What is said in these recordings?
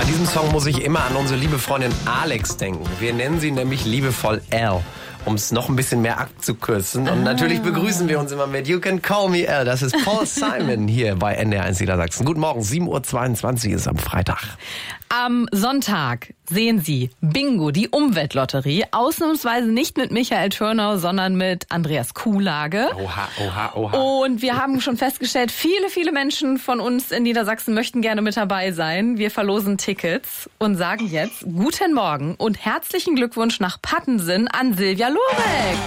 diesem Song muss ich immer an unsere liebe Freundin Alex denken. Wir nennen sie nämlich liebevoll Al, um es noch ein bisschen mehr abzukürzen. Und natürlich begrüßen wir uns immer mit You Can Call Me Al. Das ist Paul Simon hier bei NDR1 Niedersachsen. Guten Morgen, 7.22 Uhr ist am Freitag. Am Sonntag sehen Sie Bingo, die Umweltlotterie. Ausnahmsweise nicht mit Michael Türnau, sondern mit Andreas Kuhlage. Oha. Und wir haben schon festgestellt, viele Menschen von uns in Niedersachsen möchten gerne mit dabei sein. Wir verlosen Tickets und sagen jetzt Guten Morgen und herzlichen Glückwunsch nach Pattensen an Silvia Lorek.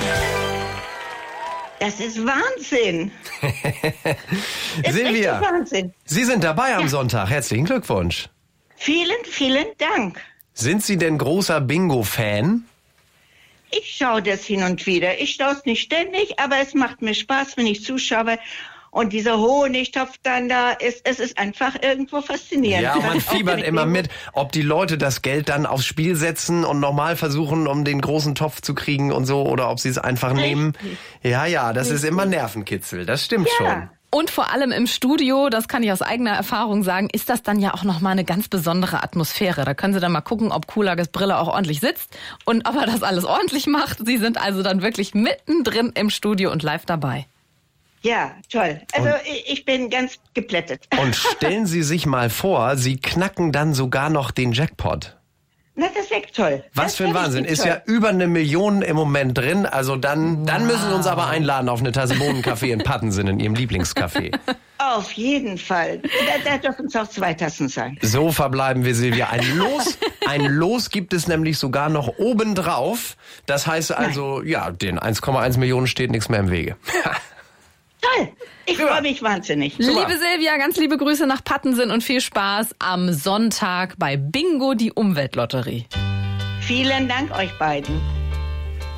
Das ist Wahnsinn. Silvia, Wahnsinn. Sie sind dabei am Sonntag. Herzlichen Glückwunsch. Vielen Dank. Sind Sie denn großer Bingo-Fan? Ich schaue das hin und wieder. Ich schaue es nicht ständig, aber es macht mir Spaß, wenn ich zuschaue. Und dieser Honigtopf dann da ist, es ist einfach irgendwo faszinierend. Ja, man fiebert immer mit, ob die Leute das Geld dann aufs Spiel setzen und nochmal versuchen, um den großen Topf zu kriegen und so, oder ob sie es einfach nehmen. Ja, das ist immer Nervenkitzel, das stimmt schon. Und vor allem im Studio, das kann ich aus eigener Erfahrung sagen, ist das dann ja auch nochmal eine ganz besondere Atmosphäre. Da können Sie dann mal gucken, ob Kuhlages Brille auch ordentlich sitzt und ob er das alles ordentlich macht. Sie sind also dann wirklich mittendrin im Studio und live dabei. Ja, toll. Also ich bin ganz geplättet. Und stellen Sie sich mal vor, Sie knacken dann sogar noch den Jackpot. Na, das wäre toll. Was für ein Wahnsinn. Ist ja über 1 Million im Moment drin. Also dann müssen Sie uns aber einladen auf eine Tasse Bohnenkaffee in Pattensen, in Ihrem Lieblingscafé. Auf jeden Fall. Da dürfen es auch 2 Tassen sein. So verbleiben wir, Silvia. Ein Los gibt es nämlich sogar noch obendrauf. Das heißt also, den 1,1 Millionen steht nichts mehr im Wege. Toll. Ich freue mich wahnsinnig. Liebe Silvia, ganz liebe Grüße nach Pattensen und viel Spaß am Sonntag bei Bingo, die Umweltlotterie. Vielen Dank euch beiden.